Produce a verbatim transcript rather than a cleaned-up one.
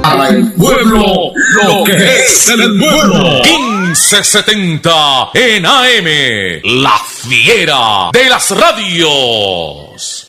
Al pueblo lo que es del pueblo. quince setenta en A M, la fiera de las radios.